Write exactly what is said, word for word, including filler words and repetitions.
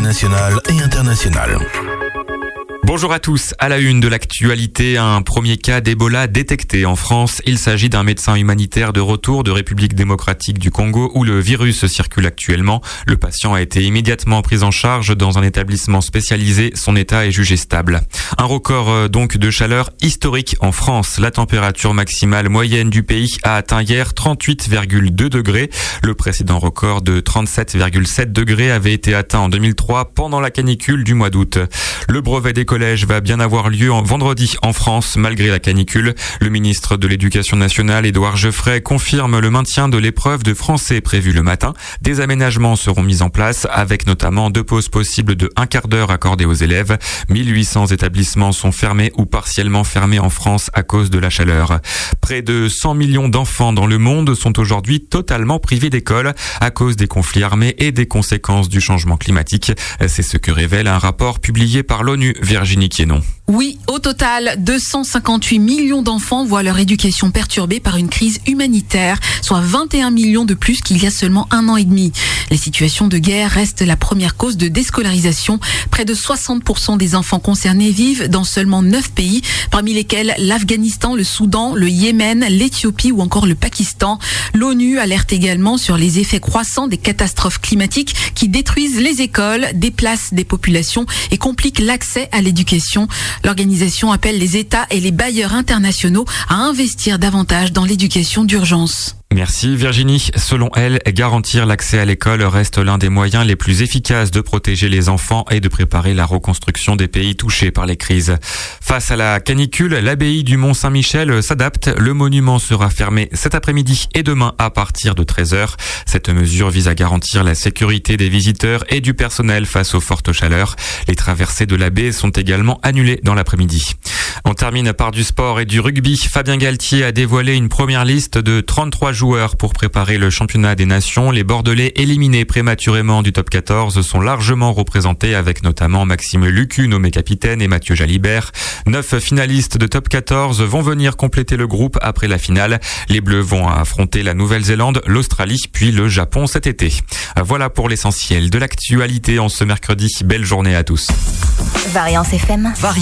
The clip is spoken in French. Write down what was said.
nationales et internationales. Bonjour à tous. À la une de l'actualité, un premier cas d'Ebola détecté en France. Il s'agit d'un médecin humanitaire de retour de République démocratique du Congo où le virus circule actuellement. Le patient a été immédiatement pris en charge dans un établissement spécialisé. Son état est jugé stable. Un record donc de chaleur historique en France. La température maximale moyenne du pays a atteint hier trente-huit virgule deux degrés. Le précédent record de trente-sept virgule sept degrés avait été atteint en deux mille trois pendant la canicule du mois d'août. Le brevet des collèges va bien avoir lieu en vendredi en France malgré la canicule. Le ministre de l'Éducation nationale, Édouard Geoffrey, confirme le maintien de l'épreuve de français prévue le matin. Des aménagements seront mis en place avec notamment deux pauses possibles de un quart d'heure accordées aux élèves. mille huit cents établissements sont fermés ou partiellement fermés en France à cause de la chaleur. Près de cent millions d'enfants dans le monde sont aujourd'hui totalement privés d'école à cause des conflits armés et des conséquences du changement climatique. C'est ce que révèle un rapport publié par l'ONU. Virginie Quienon. Oui, au total, deux cent cinquante-huit millions d'enfants voient leur éducation perturbée par une crise humanitaire, soit vingt et un millions de plus qu'il y a seulement un an et demi. Les situations de guerre restent la première cause de déscolarisation. Près de soixante pour cent des enfants concernés vivent dans seulement neuf pays, parmi lesquels l'Afghanistan, le Soudan, le Yémen, l'Éthiopie ou encore le Pakistan. L'ONU alerte également sur les effets croissants des catastrophes climatiques qui détruisent les écoles, déplacent des populations et compliquent l'accès à l'éducation. L'organisation appelle les États et les bailleurs internationaux à investir davantage dans l'éducation d'urgence. Merci Virginie. Selon elle, garantir l'accès à l'école reste l'un des moyens les plus efficaces de protéger les enfants et de préparer la reconstruction des pays touchés par les crises. Face à la canicule, l'abbaye du Mont-Saint-Michel s'adapte. Le monument sera fermé cet après-midi et demain à partir de treize heures. Cette mesure vise à garantir la sécurité des visiteurs et du personnel face aux fortes chaleurs. Les traversées de la baie sont également annulées dans l'après-midi. On termine par du sport et du rugby. Fabien Galtier a dévoilé une première liste de trente-trois joueurs pour préparer le championnat des nations. Les Bordelais éliminés prématurément du top quatorze sont largement représentés avec notamment Maxime Lucu nommé capitaine et Mathieu Jalibert. Neuf finalistes de top quatorze vont venir compléter le groupe après la finale. Les Bleus vont affronter la Nouvelle-Zélande, l'Australie puis le Japon cet été. Voilà pour l'essentiel de l'actualité en ce mercredi. Belle journée à tous. Variance F M.